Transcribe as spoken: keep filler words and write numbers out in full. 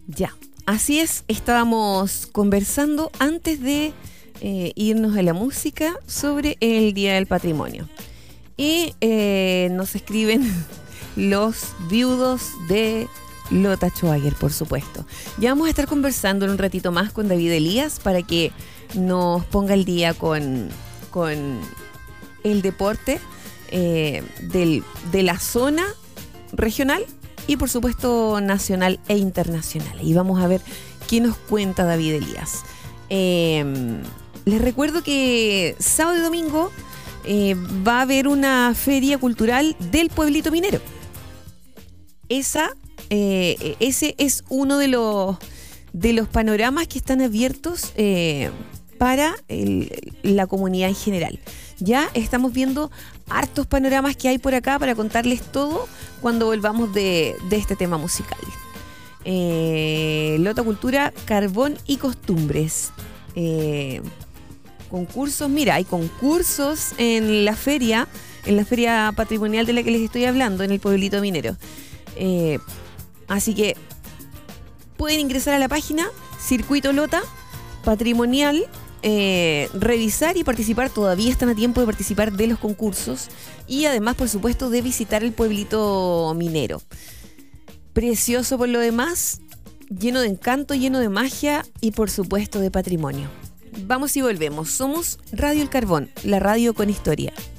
Ya, así es, estábamos conversando antes de eh, irnos a la música sobre el Día del Patrimonio. Y eh, nos escriben los viudos de Lota Schwager, por supuesto. Ya vamos a estar conversando en un ratito más con David Elías para que nos ponga el día con, con el deporte eh, del, de la zona regional y por supuesto nacional e internacional. Y vamos a ver qué nos cuenta David Elías. Eh, les recuerdo que sábado y domingo eh, va a haber una feria cultural del pueblito minero. Esa, eh, ese es uno de los, de los panoramas que están abiertos eh, para el, la comunidad en general. Ya estamos viendo hartos panoramas que hay por acá para contarles todo cuando volvamos de, de este tema musical. Eh, Lota Cultura, Carbón y Costumbres. Eh, concursos, mira, hay concursos en la feria, en la feria patrimonial de la que les estoy hablando, en el pueblito minero. Eh, así que pueden ingresar a la página Circuito Lota Patrimonial, eh, revisar y participar. Todavía están a tiempo de participar de los concursos y además, por supuesto, de visitar el pueblito minero. Precioso por lo demás, lleno de encanto, lleno de magia y por supuesto de patrimonio. Vamos y volvemos. Somos Radio El Carbón, la radio con historia.